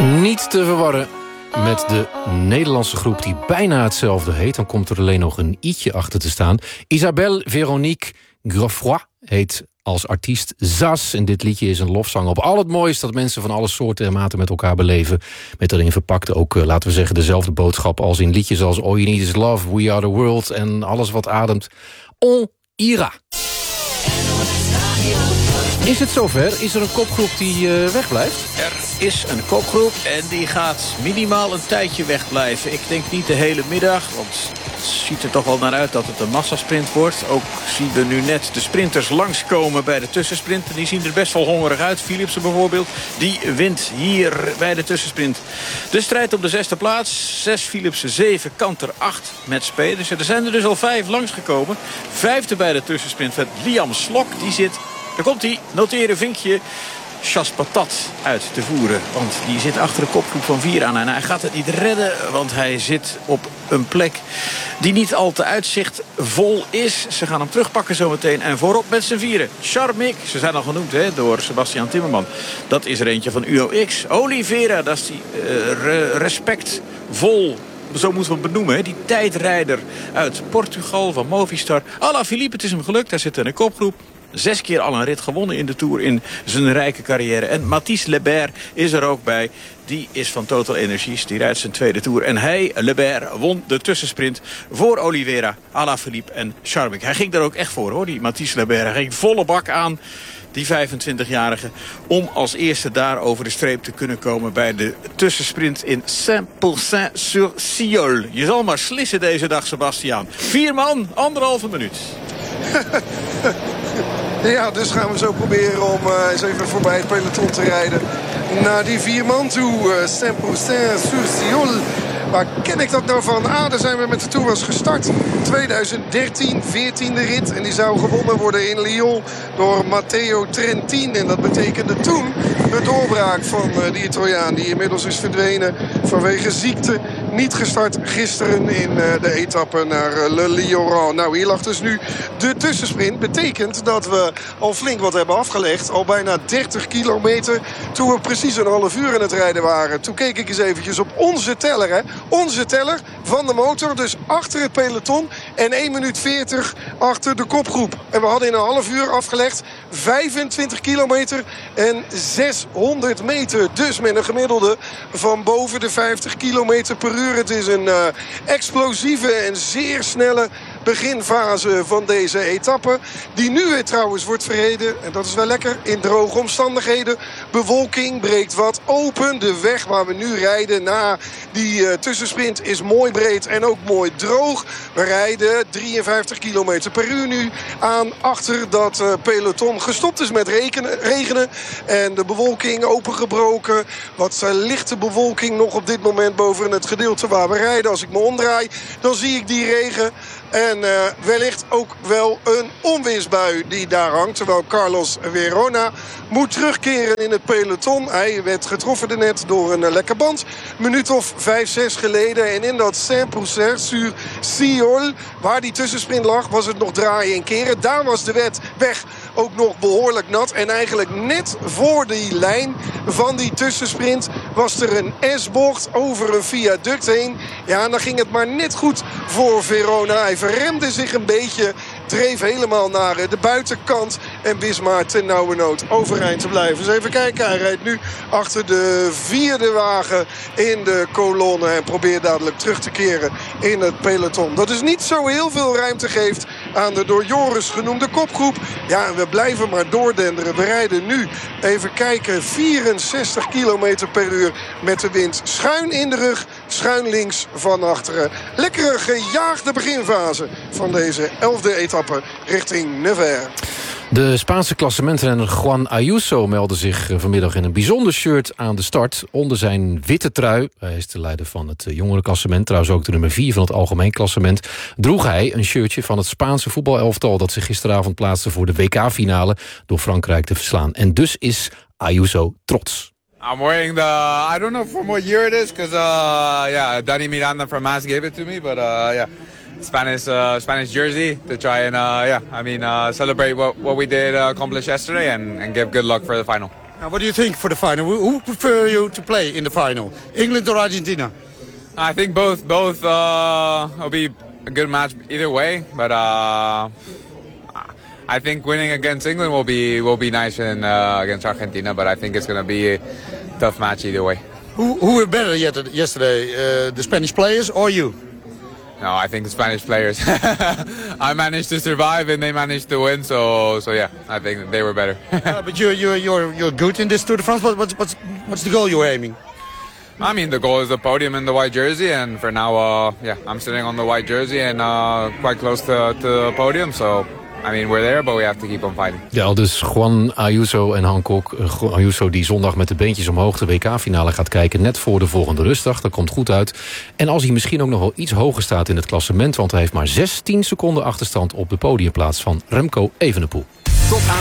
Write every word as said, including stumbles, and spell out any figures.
Niet te verwarren met de Nederlandse groep die bijna hetzelfde heet. Dan komt er alleen nog een i'tje achter te staan. Isabelle Véronique Greffroy heet als artiest Zas. En dit liedje is een lofzang op al het moois dat mensen van alle soorten en maten met elkaar beleven. Met erin verpakt ook, laten we zeggen, dezelfde boodschap als in liedjes als All You Need Is Love, We Are The World en alles wat ademt. On ira. Is het zover? Is er een kopgroep die uh, wegblijft? Er is een kopgroep en die gaat minimaal een tijdje wegblijven. Ik denk niet de hele middag, want het ziet er toch wel naar uit dat het een massasprint wordt. Ook zien we nu net de sprinters langskomen bij de tussensprint. Die zien er best wel hongerig uit. Philipsen bijvoorbeeld, die wint hier bij de tussensprint. De strijd op de zesde plaats. Zes Philipsen, zeven Kanter, acht met spelers. Er zijn er dus al vijf langsgekomen. Vijfde bij de tussensprint met Liam Slok. Die zit... Daar komt hij, noteren vinkje, Chas Patat uit te voeren. Want die zit achter de kopgroep van vier aan. En hij gaat het niet redden, want hij zit op een plek die niet al te uitzichtvol is. Ze gaan hem terugpakken zometeen. En voorop met z'n vieren. Charmik, ze zijn al genoemd hè, door Sebastian Timmerman. Dat is er eentje van U O X. Oliveira, dat is die uh, re respectvol... Zo moeten we hem benoemen, hè? Die tijdrijder uit Portugal van Movistar. Alaphilippe, het is hem gelukt. Hij zit in een kopgroep. Zes keer al een rit gewonnen in de Tour in zijn rijke carrière. En Mathis Lebert is er ook bij. Die is van Total Energies. Die rijdt zijn tweede Tour. En hij, Lebert, won de tussensprint voor Oliveira, Alaphilippe en Charmik. Hij ging daar ook echt voor, hoor, die Mathis Lebert. Hij ging volle bak aan, die vijfentwintigjarige, om als eerste daar over de streep te kunnen komen bij de tussensprint in Saint-Pourçain-sur-Sioule. Je zal maar slissen deze dag, Sebastiaan. Vier man, anderhalve minuut. Ja, dus gaan we zo proberen om uh, eens even voorbij het peloton te rijden. Naar die vier man toe, uh, Saint-Pourçain-sur-Sioule. Waar ken ik dat nou van? Ah, daar zijn we met de Tour was gestart. tweeduizend dertien, veertiende rit. En die zou gewonnen worden in Lyon door Matteo Trentin. En dat betekende toen de doorbraak van uh, die Italiaan. Die inmiddels is verdwenen vanwege ziekte. Niet gestart gisteren in uh, de etappe naar uh, Le Lioran. Nou, hier lag dus nu de tussensprint. Betekent dat we al flink wat hebben afgelegd. Al bijna dertig kilometer. Toen we precies een half uur aan het rijden waren. Toen keek ik eens eventjes op onze teller, hè. Onze teller van de motor. Dus achter het peloton. En één minuut veertig achter de kopgroep. En we hadden in een half uur afgelegd vijfentwintig kilometer en zeshonderd meter. Dus met een gemiddelde van boven de vijftig kilometer per uur. Het is een uh, explosieve en zeer snelle beginfase van deze etappe. Die nu weer trouwens wordt verreden. En dat is wel lekker in droge omstandigheden. Bewolking breekt wat open. De weg waar we nu rijden na die uh, tussensprint is mooi breed en ook mooi droog. We rijden drieënvijftig kilometer per uur nu aan achter dat uh, peloton. Gestopt is met rekenen, regenen. En de bewolking opengebroken. Wat uh, lichte bewolking nog op dit moment boven het gedeelte waar we rijden. Als ik me omdraai, dan zie ik die regen. En uh, wellicht ook wel een onweersbui die daar hangt. Terwijl Carlos Verona moet terugkeren in het peloton. Hij werd getroffen daarnet door een uh, lekke band. Minuut of vijf, zes geleden. En in dat Saint-Pourçain-sur-Sioule, waar die tussensprint lag, was het nog draaien en keren. Daar was de wet weg ook nog behoorlijk nat. En eigenlijk net voor die lijn van die tussensprint was er een S-bocht over een viaduct heen. Ja, en dan ging het maar net goed voor Verona. Hij verremde zich een beetje, dreef helemaal naar de buitenkant en wist maar ten nauwernood overeind te blijven. Dus even kijken, hij rijdt nu achter de vierde wagen in de kolonne en probeert dadelijk terug te keren in het peloton. Dat dus niet zo heel veel ruimte geeft aan de door Joris genoemde kopgroep. Ja, en we blijven maar doordenderen. We rijden nu, even kijken, vierenzestig kilometer per uur met de wind schuin in de rug, schuin links van achteren. Lekkere gejaagde beginfase van deze elfde etappe richting Nevers. De Spaanse klassementrenner Juan Ayuso meldde zich vanmiddag in een bijzonder shirt aan de start. Onder zijn witte trui, hij is de leider van het jongerenklassement, trouwens ook de nummer vier van het algemeen klassement, droeg hij een shirtje van het Spaanse voetbalelftal dat zich gisteravond plaatste voor de W K-finale door Frankrijk te verslaan. En dus is Ayuso trots. I'm wearing the, I don't know from what year it is, because uh, yeah, Dani Miranda from Mass gave it to me, but uh, yeah. Spanish uh, Spanish jersey to try and uh, yeah, I mean uh, celebrate what what we did uh, accomplish yesterday and, and give good luck for the final. Now, what do you think for the final? Who, who prefer you to play in the final, England or Argentina? I think both both uh, will be a good match either way, but uh, I think winning against England will be will be nice in, uh, against Argentina. But I think it's going to be a tough match either way. Who who were better yet yesterday, uh, the Spanish players or you? No, I think the Spanish players. I managed to survive and they managed to win, so so yeah, I think they were better. uh, but you you you're you're good in this Tour de France. What, what's what's what's the goal you're aiming? I mean, the goal is the podium in the white jersey, and for now, uh, yeah, I'm sitting on the white jersey and uh, quite close to, to the podium. So, I mean, we're there, but we have to keep on fighting. Ja, al dus Juan Ayuso en Hancock. Uh, Ayuso die zondag met de beentjes omhoog de W K-finale gaat kijken, net voor de volgende rustdag. Dat komt goed uit. En als hij misschien ook nog wel iets hoger staat in het klassement, want hij heeft maar zestien seconden achterstand op de podiumplaats van Remco Evenepoel. Tot aan